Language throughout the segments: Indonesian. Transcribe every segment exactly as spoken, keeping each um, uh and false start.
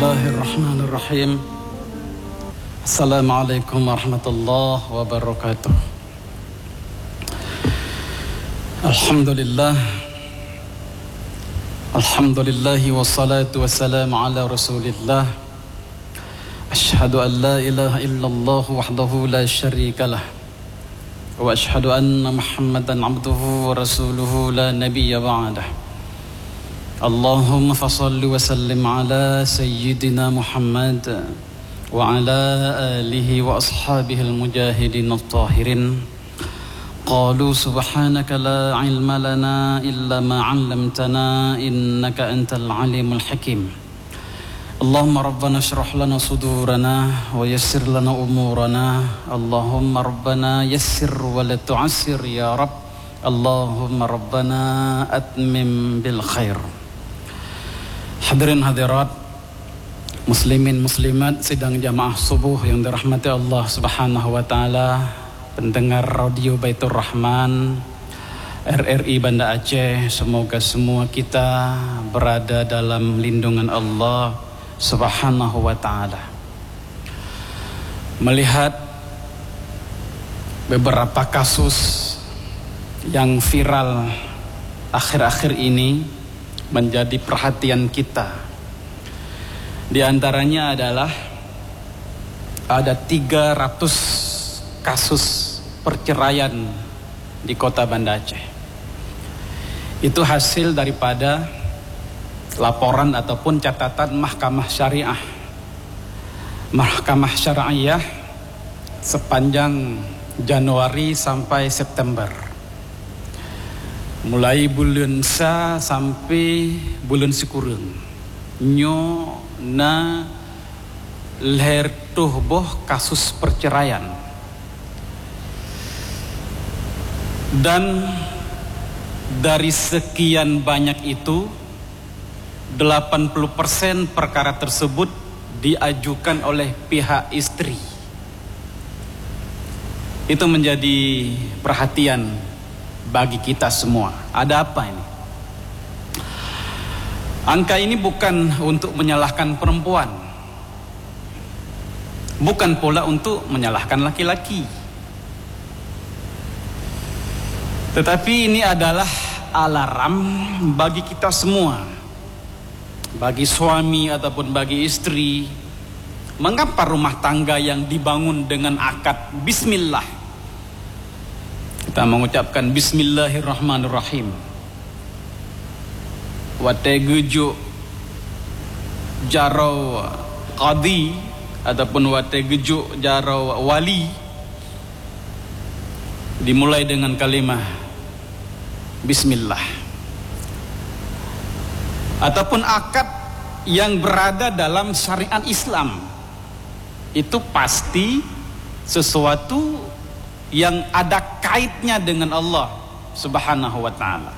Bismillahirrahmanirrahim. Assalamualaikum warahmatullahi wabarakatuh. Alhamdulillah. Alhamdulillahi wassalatu wassalamu ala rasulillah. Ashhadu an la ilaha illallah wahdahu la syarika lah. Wa ashhadu anna Muhammadan abduhu wa rasuluhu la nabiyya ba'dah. Allahumma fasalli wa sallim ala sayyidina Muhammad wa ala alihi wa ashabihi al-mujahidin at-tahirin. Qalu subhanaka la ilma lana illa ma 'allamtana innaka antal alimul hakim. Allahumma rabbana shrah lana sudurana wa yassir lana umurana. Allahumma rabbana yassir wa la tu'assir ya Rabb. Allahumma rabbana atmim bil khair. Hadirin hadirat, muslimin muslimat sidang jamaah subuh yang dirahmati Allah Subhanahu wa taala, pendengar radio Baitur Rahman R R I Banda Aceh, semoga semua kita berada dalam lindungan Allah Subhanahu wa taala. Melihat beberapa kasus yang viral akhir-akhir ini menjadi perhatian kita. Di antaranya adalah ada tiga ratus kasus perceraian di kota Banda Aceh. Itu hasil daripada laporan ataupun catatan Mahkamah Syariah. Mahkamah Syariah sepanjang Januari sampai September. Mulai bulan sa sampai bulan sekurang nyo na leher tuh boh kasus perceraian, dan dari sekian banyak itu delapan puluh persen perkara tersebut diajukan oleh pihak istri. Itu menjadi perhatian bagi kita semua. Ada apa ini? Angka ini bukan untuk menyalahkan perempuan, bukan pula untuk menyalahkan laki-laki, tetapi ini adalah alarm bagi kita semua, bagi suami ataupun bagi istri. Mengapa rumah tangga yang dibangun dengan akad bismillah, kita mengucapkan bismillahirrahmanirrahim, wate gejuk jarau qadi ataupun wate gejuk jarau wali, dimulai dengan kalimah bismillah, ataupun akad yang berada dalam syariat Islam, itu pasti sesuatu yang ada kaitnya dengan Allah Subhanahu wa taala.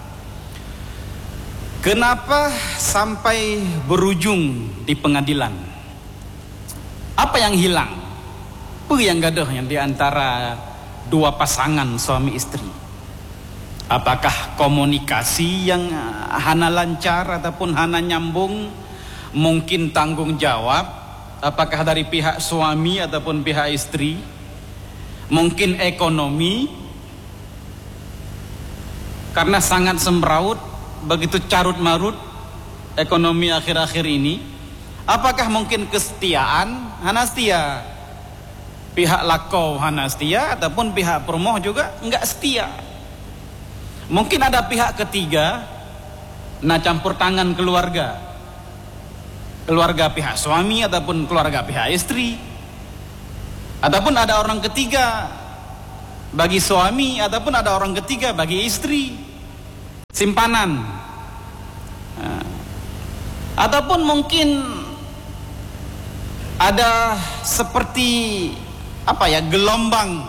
Kenapa sampai berujung di pengadilan? Apa yang hilang? Apa yang gaduh yang di antara dua pasangan suami istri? Apakah komunikasi yang hana lancar ataupun hana nyambung? Mungkin tanggung jawab, apakah dari pihak suami ataupun pihak istri? Mungkin ekonomi, karena sangat semraut, begitu carut marut ekonomi akhir-akhir ini. Apakah mungkin kesetiaan, hana setia, pihak lakau hana setia, ataupun pihak promoh juga enggak setia. Mungkin ada pihak ketiga nah campur tangan keluarga, keluarga pihak suami ataupun keluarga pihak istri, ataupun ada orang ketiga bagi suami ataupun ada orang ketiga bagi istri, simpanan. Nah, ataupun mungkin ada seperti apa ya, gelombang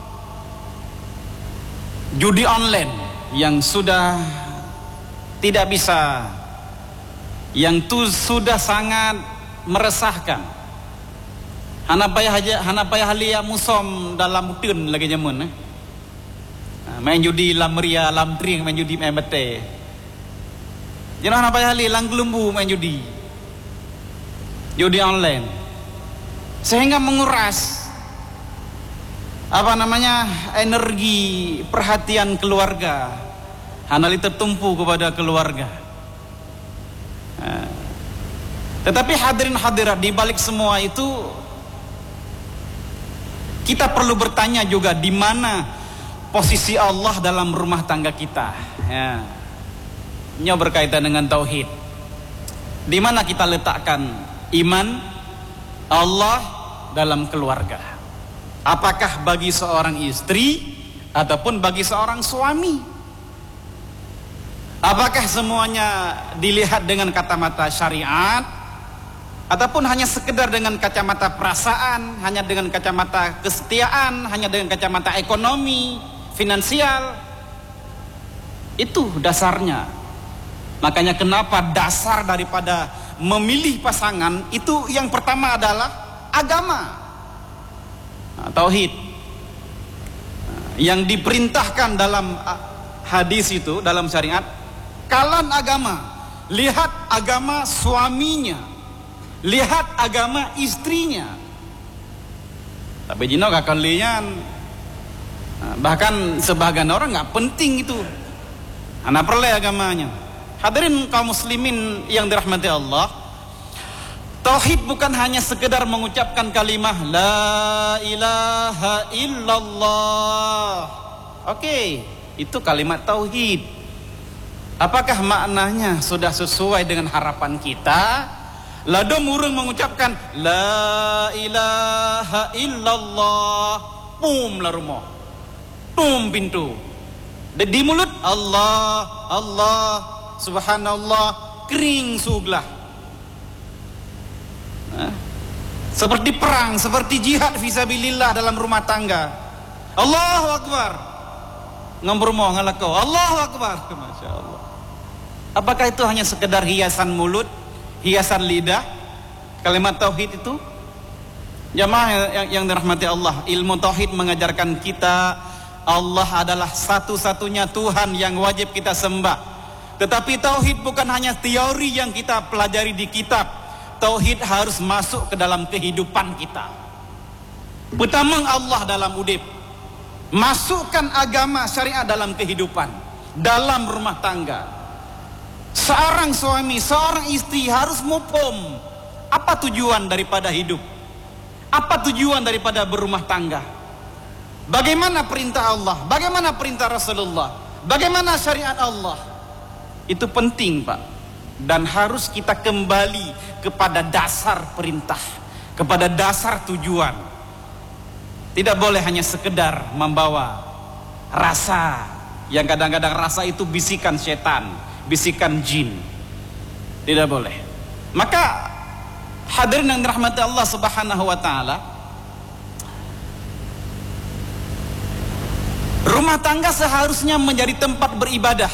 judi online yang sudah tidak bisa, yang tu sudah sangat meresahkan. Hana payah aja, hana payah halia musom dalam mutun lagi nyamun. Eh? Main judi lam ria, lam tring, main judi main bete. Jangan hana payah halia lang gelumbu main judi. judi online, sehingga menguras apa namanya energi perhatian keluarga, hanali tertumpu kepada keluarga. Nah, tetapi hadirin hadirat, di balik semua itu kita perlu bertanya juga di mana posisi Allah dalam rumah tangga kita. Ya. Ini berkaitan dengan tauhid. Di mana kita letakkan iman Allah dalam keluarga? Apakah bagi seorang istri ataupun bagi seorang suami? Apakah semuanya dilihat dengan kacamata syariat ataupun hanya sekedar dengan kacamata perasaan, hanya dengan kacamata kesetiaan, hanya dengan kacamata ekonomi, finansial? Itu dasarnya. Makanya kenapa dasar daripada memilih pasangan itu yang pertama adalah agama. Nah, tauhid. Nah, yang diperintahkan dalam hadis itu, dalam syariat, kalan agama, lihat agama suaminya, lihat agama istrinya. Tapi jino kakalian, bahkan sebagian orang nggak penting itu, anak perle agamanya. Hadirin kaum muslimin yang dirahmati Allah, tauhid bukan hanya sekedar mengucapkan kalimah la ilaha illallah. Oke, itu kalimat tauhid. Apakah maknanya sudah sesuai dengan harapan kita? Lado murung mengucapkan la ilaha illallah, pum lah rumah, pum pintu. Di mulut Allah, Allah, subhanallah, kering suglah. Nah, seperti perang, seperti jihad fisabilillah dalam rumah tangga. Allahu Akbar, ngambermo ngalakau, Allahu Akbar, masya Allah. Apakah itu hanya sekedar hiasan mulut, hiasan lidah, kalimat tauhid itu? Jamaah yang, yang dirahmati Allah, ilmu tauhid mengajarkan kita Allah adalah satu-satunya Tuhan yang wajib kita sembah. Tetapi tauhid bukan hanya teori yang kita pelajari di kitab. Tauhid harus masuk ke dalam kehidupan kita. Pertama Allah dalam udip, masukkan agama syariat dalam kehidupan, dalam rumah tangga. Seorang suami, seorang istri harus mupom. Apa tujuan daripada hidup? Apa tujuan daripada berumah tangga? Bagaimana perintah Allah? Bagaimana perintah Rasulullah? Bagaimana syariat Allah? Itu penting, Pak. Dan harus kita kembali kepada dasar perintah, kepada dasar tujuan. Tidak boleh hanya sekedar membawa rasa, yang kadang-kadang rasa itu bisikan setan, bisikan jin. Tidak boleh. Maka hadirin yang dirahmati Allah Subhanahu wa taala, rumah tangga seharusnya menjadi tempat beribadah.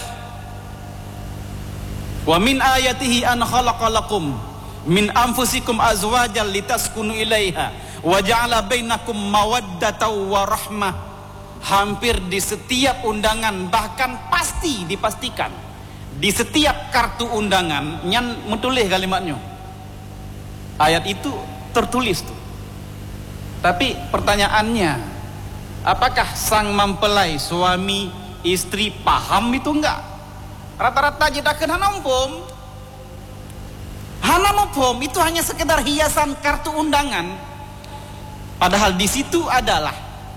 Wa min ayatihi an khalaqalakum min anfusikum azwajan litaskunu ilaiha wa ja'ala bainakum mawaddatan wa rahmah. Hampir di setiap undangan, bahkan pasti dipastikan di setiap kartu undangan nyan metulih kalimatnya. Ayat itu tertulis tuh. Tapi pertanyaannya, apakah sang mempelai suami istri paham itu enggak? Rata-rata jedakan hanampom, hanampom itu hanya sekedar hiasan kartu undangan. Padahal di situ adalah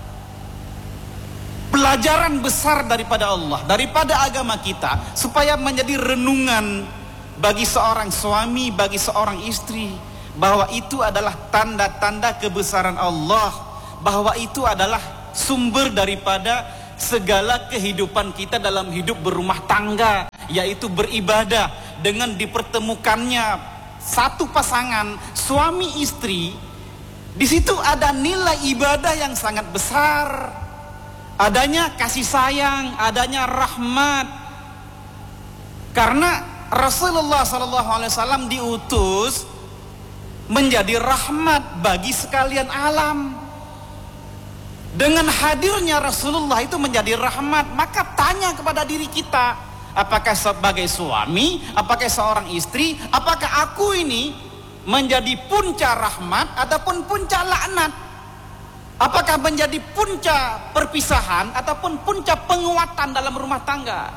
pelajaran besar daripada Allah, daripada agama kita, supaya menjadi renungan bagi seorang suami, bagi seorang istri, bahwa itu adalah tanda-tanda kebesaran Allah, bahwa itu adalah sumber daripada segala kehidupan kita dalam hidup berumah tangga, yaitu beribadah dengan dipertemukannya satu pasangan suami istri. Di situ ada nilai ibadah yang sangat besar, adanya kasih sayang, adanya rahmat. Karena Rasulullah shallallahu alaihi wasallam diutus menjadi rahmat bagi sekalian alam. Dengan hadirnya Rasulullah itu menjadi rahmat. Maka tanya kepada diri kita, apakah sebagai suami, apakah seorang istri, apakah aku ini menjadi punca rahmat ataupun punca laknat? Apakah menjadi punca perpisahan ataupun punca penguatan dalam rumah tangga?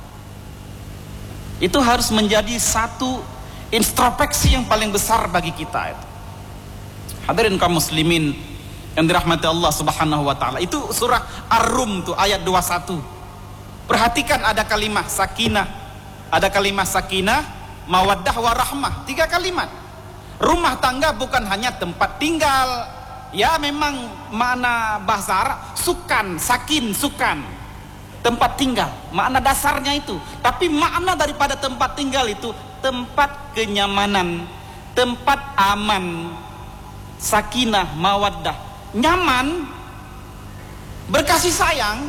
Itu harus menjadi satu introspeksi yang paling besar bagi kita itu. Hadirin kaum muslimin yang dirahmati Allah Subhanahu wa taala. Itu surah Ar-Rum tuh ayat dua puluh satu. Perhatikan ada kalimat sakinah, ada kalimat sakinah, mawaddah warahmah, tiga kalimat. Rumah tangga bukan hanya tempat tinggal. Ya memang makna bahasa Arab sukan, sakin, sukan. Tempat tinggal, makna dasarnya itu. Tapi makna daripada tempat tinggal itu tempat kenyamanan, tempat aman. Sakinah, mawaddah, nyaman, berkasih sayang,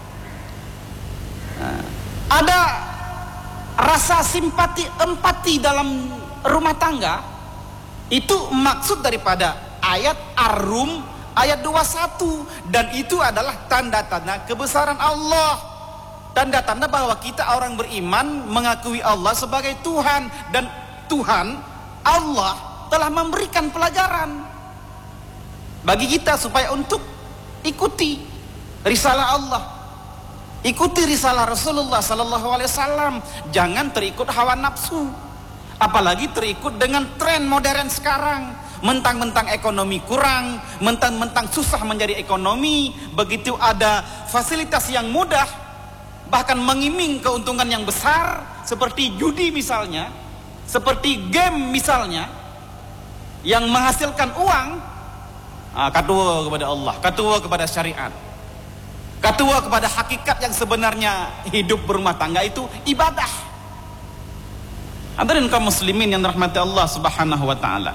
ada rasa simpati, empati dalam rumah tangga. Itu maksud daripada ayat Ar-Rum ayat dua puluh satu, dan itu adalah tanda-tanda kebesaran Allah, tanda-tanda bahwa kita orang beriman mengakui Allah sebagai Tuhan, dan Tuhan Allah telah memberikan pelajaran bagi kita supaya untuk ikuti risalah Allah, ikuti risalah Rasulullah Sallallahu Alaihi Wasallam. Jangan terikut hawa nafsu, apalagi terikut dengan tren modern sekarang. Mentang-mentang ekonomi kurang, mentang-mentang susah menjadi ekonomi, begitu ada fasilitas yang mudah, bahkan mengiming keuntungan yang besar, seperti judi misalnya, seperti game misalnya, yang menghasilkan uang. Ah, katua kepada Allah, katua kepada syariat, katua kepada hakikat yang sebenarnya hidup berumah tangga itu ibadah. Hadirin kaum muslimin yang dirahmati Allah Subhanahu wa taala.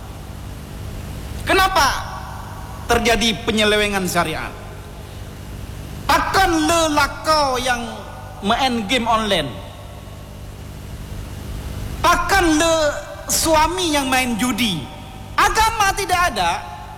Kenapa terjadi penyelewengan syariat? Akan lelakau yang main game online, akan le suami yang main judi. Agama tidak ada,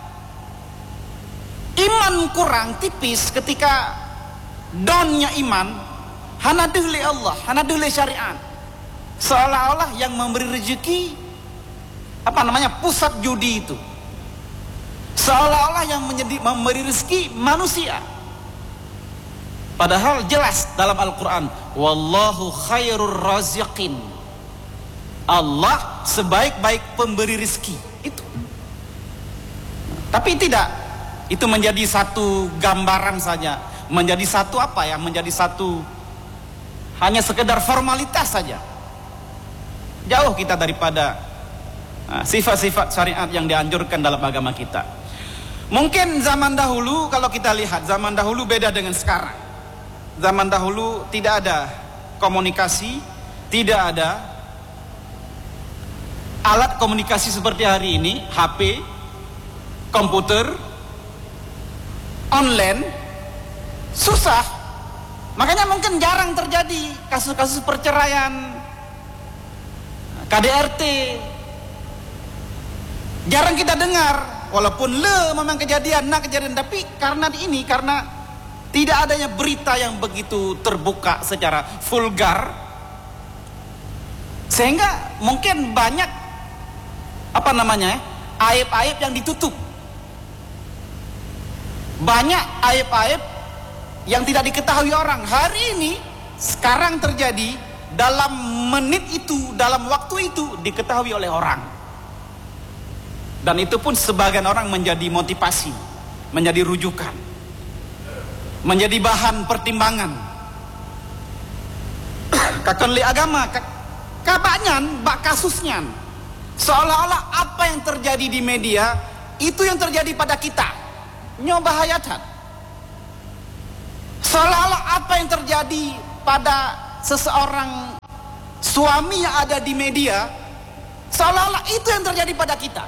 iman kurang tipis ketika downnya iman, hanaduh li Allah, hanaduh li syariat. Seolah-olah yang memberi rezeki, apa namanya, pusat judi itu, seolah-olah yang menjadi memberi rezeki manusia. Padahal jelas dalam Al-Quran, wallahu khairur raziqin, Allah sebaik-baik pemberi rezeki. Itu. Tapi tidak, itu menjadi satu gambaran saja, menjadi satu apa ya, menjadi satu hanya sekedar formalitas saja. Jauh kita daripada sifat-sifat syariat yang dianjurkan dalam agama kita. Mungkin zaman dahulu, kalau kita lihat zaman dahulu beda dengan sekarang. Zaman dahulu tidak ada komunikasi, tidak ada alat komunikasi seperti hari ini, H P, komputer, online, susah. Makanya mungkin jarang terjadi kasus-kasus perceraian, K D R T. Jarang kita dengar, walaupun le memang kejadian, nah kejadian, tapi karena ini, karena tidak adanya berita yang begitu terbuka secara vulgar, sehingga mungkin banyak apa namanya aib-aib yang ditutup, banyak aib-aib yang tidak diketahui orang. Hari ini sekarang terjadi, dalam menit itu, dalam waktu itu diketahui oleh orang. Dan itu pun sebagian orang menjadi motivasi, menjadi rujukan, menjadi bahan pertimbangan. Kakon li agama, kabanyan, bak kasusnya. Seolah-olah apa yang terjadi di media, itu yang terjadi pada kita. Nyoba hayatan. Seolah-olah apa yang terjadi pada seseorang suami yang ada di media, seolah-olah itu yang terjadi pada kita.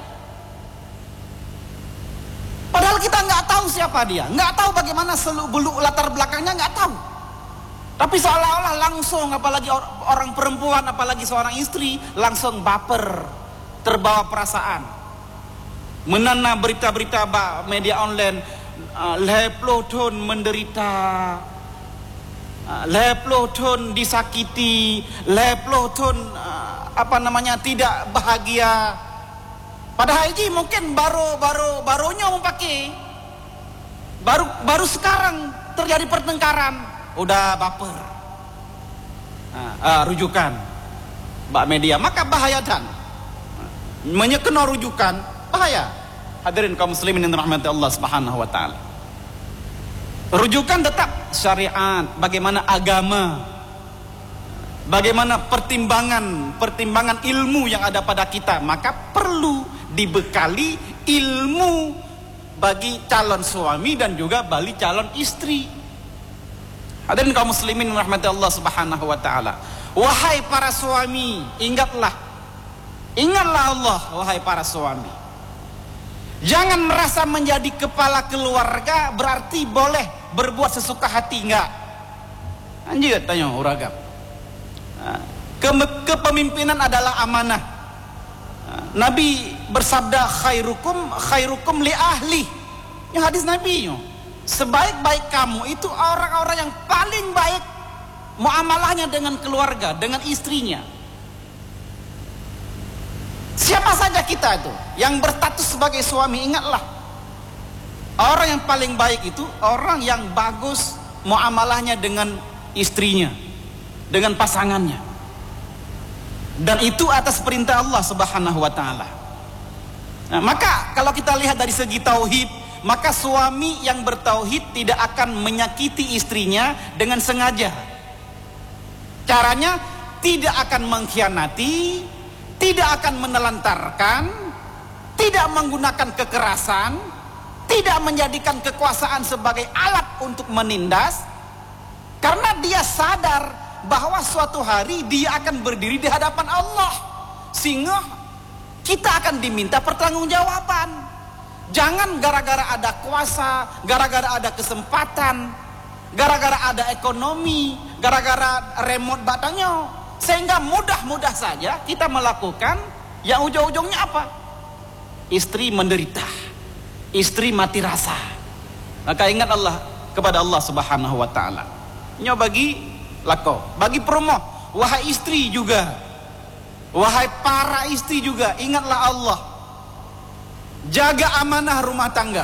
Padahal kita nggak tahu siapa dia, nggak tahu bagaimana seluk-beluk latar belakangnya, nggak tahu. Tapi seolah-olah langsung, apalagi orang perempuan, apalagi seorang istri, langsung baper, terbawa perasaan, menana berita-berita media online, uh, leplodon menderita, uh, leplodon disakiti, leplodon uh, apa namanya tidak bahagia. Pada haji mungkin baru baru barunya mau pakai, baru baru sekarang terjadi pertengkaran, udah baper. Nah, ah, rujukan, Mbak Media, maka bahaya dan menyekena rujukan bahaya. Hadirin kaum muslimin yang dirahmati Allah Subhanahu wa taala. Rujukan tetap syariat, bagaimana agama, bagaimana pertimbangan pertimbangan ilmu yang ada pada kita, maka perlu dibekali ilmu bagi calon suami dan juga bagi calon istri. Hadirin kaum muslimin yang dirahmati Allah Subhanahu wa taala. Wahai para suami, ingatlah ingatlah Allah, wahai para suami. Jangan merasa menjadi kepala keluarga berarti boleh berbuat sesuka hati, enggak. Anjir tanya uragam. Ke kepemimpinan adalah amanah. Nabi bersabda khairukum khairukum li ahli. Yang hadis Nabi, sebaik-baik kamu itu orang-orang yang paling baik muamalahnya dengan keluarga, dengan istrinya. Siapa saja kita itu yang berstatus sebagai suami, ingatlah, orang yang paling baik itu orang yang bagus muamalahnya dengan istrinya, dengan pasangannya. Dan itu atas perintah Allah Subhanahu wa taala. Nah, maka kalau kita lihat dari segi tauhid, maka suami yang bertauhid tidak akan menyakiti istrinya dengan sengaja. Caranya tidak akan mengkhianati, tidak akan menelantarkan, tidak menggunakan kekerasan, tidak menjadikan kekuasaan sebagai alat untuk menindas, karena dia sadar bahwa suatu hari dia akan berdiri di hadapan Allah, sehingga kita akan diminta pertanggungjawaban. Jangan gara-gara ada kuasa, gara-gara ada kesempatan, gara-gara ada ekonomi, gara-gara remote batangnya, sehingga mudah-mudah saja kita melakukan yang ujung-ujungnya apa? Istri menderita, istri mati rasa. Maka ingat Allah kepada Allah Subhanahu wa taala. Nyo bagi lako, bagi promo, wahai istri juga, wahai para istri juga, ingatlah Allah. Jaga amanah rumah tangga.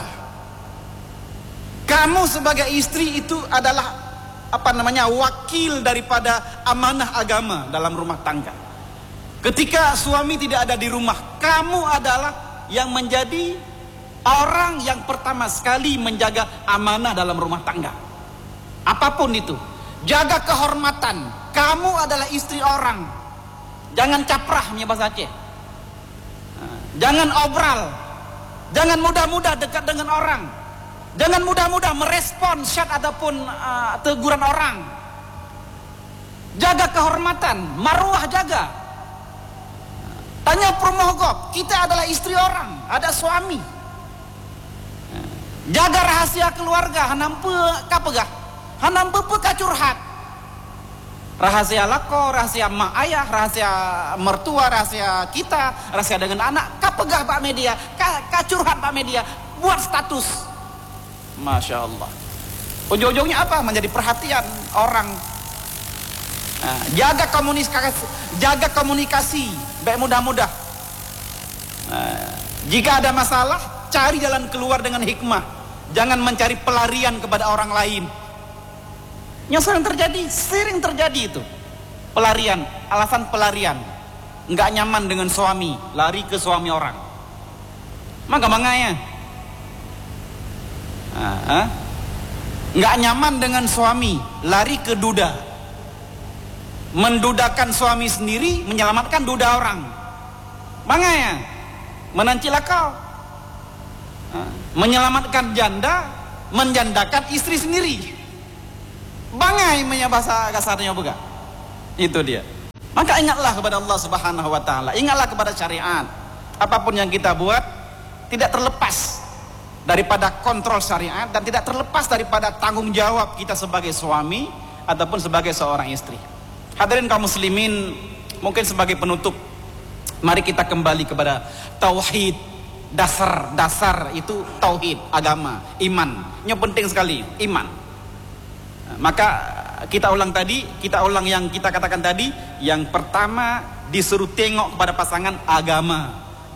Kamu sebagai istri itu adalah apa namanya wakil daripada amanah agama dalam rumah tangga. Ketika suami tidak ada di rumah, kamu adalah yang menjadi orang yang pertama sekali menjaga amanah dalam rumah tangga. Apapun itu, jaga kehormatan. Kamu adalah istri orang. Jangan caprah, punya bahasa Aceh. Jangan obral. Jangan mudah-mudah dekat dengan orang. Jangan mudah-mudah merespon chat ataupun uh, teguran orang. Jaga kehormatan, maruah jaga. Tanya permohon, kita adalah istri orang, ada suami. Jaga rahasia keluarga, hanampe kapegah, hanampe peka curhat. Rahasia lako, rahasia mak ayah, rahasia mertua, rahasia kita, rahasia dengan anak. Kapegah Pak Media, kacurhat Pak Media, buat status. Masya Allah. Ujung-ujungnya apa? Menjadi perhatian orang. Nah, jaga komunikasi, jaga komunikasi, baik mudah-mudah. Nah, jika ada masalah, cari jalan keluar dengan hikmah. Jangan mencari pelarian kepada orang lain. Yang sering terjadi, sering terjadi itu pelarian, alasan pelarian. Nggak nyaman dengan suami, lari ke suami orang. Maka manganya. Nah, nggak nyaman dengan suami, lari ke duda, mendudakan suami sendiri, menyelamatkan duda orang. Makanya menancila kau, nah, menyelamatkan janda, menjandakan istri sendiri. Bangai punya bahasa kasarnya bukan? Itu dia. Maka ingatlah kepada Allah Subhanahu wa taala, ingatlah kepada syariat. Apapun yang kita buat tidak terlepas daripada kontrol syariat dan tidak terlepas daripada tanggung jawab kita sebagai suami ataupun sebagai seorang istri. Hadirin kaum muslimin, mungkin sebagai penutup, mari kita kembali kepada tauhid. Dasar-dasar itu tauhid, agama, iman. Yang penting sekali, iman. Maka kita ulang tadi, kita ulang yang kita katakan tadi. Yang pertama disuruh tengok kepada pasangan agama.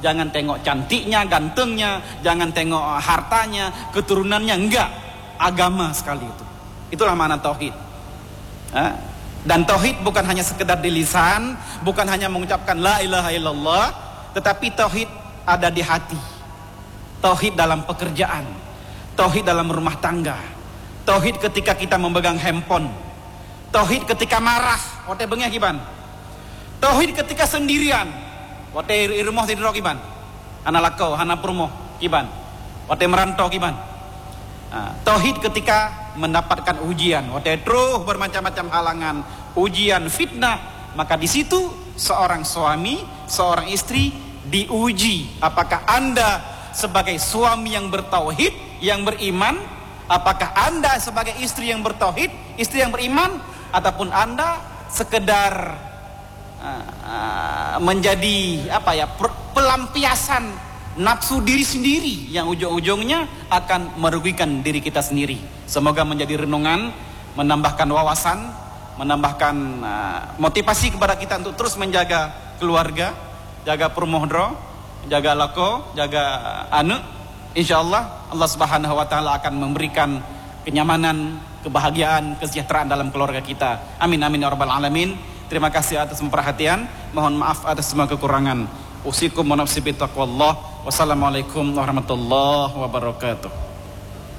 Jangan tengok cantiknya, gantengnya, jangan tengok hartanya, keturunannya, enggak. Agama sekali itu. Itulah makna tauhid. Dan tauhid bukan hanya sekedar di lisan, bukan hanya mengucapkan la ilaha illallah, tetapi tauhid ada di hati. Tauhid dalam pekerjaan, tauhid dalam rumah tangga, tauhid ketika kita memegang handphone, tauhid ketika marah, wate bengeh kiban. Tauhid ketika sendirian, wate irmoh tidur kiban. Ana lakau, hana purmoh kiban. Wate merantau kiban. Nah, tauhid ketika mendapatkan ujian, wate terus bermacam-macam halangan, ujian, fitnah, maka di situ seorang suami, seorang istri diuji. Apakah Anda sebagai suami yang bertauhid, yang beriman? Apakah Anda sebagai istri yang bertauhid, istri yang beriman? Ataupun Anda sekedar uh, uh, menjadi apa ya, pelampiasan nafsu diri sendiri yang ujung-ujungnya akan merugikan diri kita sendiri. Semoga menjadi renungan, menambahkan wawasan, menambahkan uh, motivasi kepada kita untuk terus menjaga keluarga, jaga permohdro, jaga lako, jaga anu. Insyaallah Allah Subhanahu wa taala akan memberikan kenyamanan, kebahagiaan, kesejahteraan dalam keluarga kita. Amin amin ya rabbal alamin. Terima kasih atas perhatian. Mohon maaf atas semua kekurangan. Usikum wa nafsi bi taqwallah. Wassalamualaikum warahmatullahi wabarakatuh.